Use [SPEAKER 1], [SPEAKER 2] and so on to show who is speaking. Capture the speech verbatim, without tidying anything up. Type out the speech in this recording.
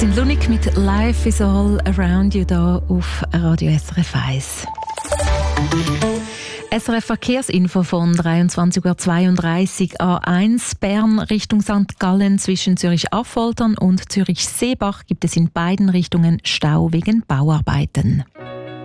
[SPEAKER 1] sind Lunik mit «Life is all around you» hier auf Radio S R F eins. S R F Verkehrsinfo von dreiundzwanzig Uhr zweiunddreißig A eins Bern Richtung Sankt Gallen zwischen Zürich-Affoltern und Zürich-Seebach gibt es in beiden Richtungen Stau wegen Bauarbeiten.